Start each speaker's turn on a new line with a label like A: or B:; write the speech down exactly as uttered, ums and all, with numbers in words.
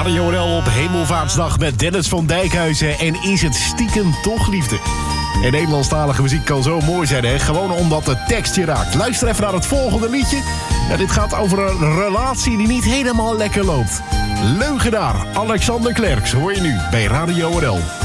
A: Radio N L op Hemelvaartsdag met Dennis van Dijkhuizen. En is het stiekem toch liefde? En Nederlandstalige muziek kan zo mooi zijn, hè? Gewoon omdat de tekst je raakt. Luister even naar het volgende liedje. Ja, dit gaat over een relatie die niet helemaal lekker loopt. Leugenaar Alexander Klerks hoor je nu bij Radio N L.